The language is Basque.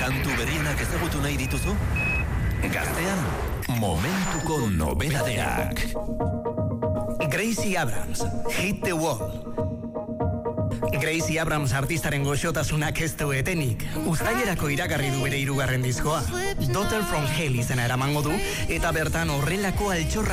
Kantu berrienak ezagutu nahi dituzu? Gaztean, momentuko nobedadeak. Gracie Abrams, Hit the Wall. Gracie Abrams artistaren goxotasunak ez du etenik. Uztailerako iragarri du bere 3. diskoa. Daughter from Hell izena eramango du, eta bertan horrelako altxorra